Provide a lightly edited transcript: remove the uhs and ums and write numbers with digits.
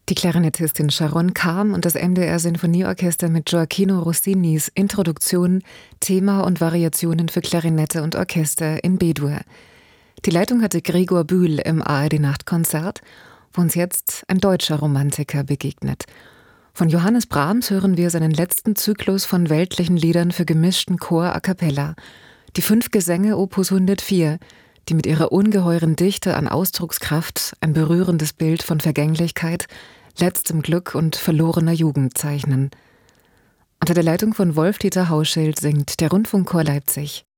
Die Klarinettistin Sharon Karm und das MDR-Sinfonieorchester mit Gioacchino Rossinis Introduktion, Thema und Variationen für Klarinette und Orchester in B-Dur. Die Leitung hatte Gregor Bühl im ARD-Nachtkonzert, wo uns jetzt ein deutscher Romantiker begegnet. Von Johannes Brahms hören wir seinen letzten Zyklus von weltlichen Liedern für gemischten Chor a cappella, die 5 Gesänge Opus 104, die mit ihrer ungeheuren Dichte an Ausdruckskraft ein berührendes Bild von Vergänglichkeit, letztem Glück und verlorener Jugend zeichnen. Unter der Leitung von Wolf-Dieter Hauschild singt der Rundfunkchor Leipzig.